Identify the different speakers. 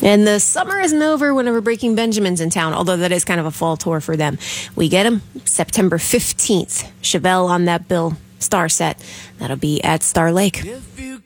Speaker 1: And the summer isn't over whenever Breaking Benjamin's in town, although that is kind of a fall tour for them. We get them September 15th. Chevelle on that bill, Star Set. That'll be at Star Lake.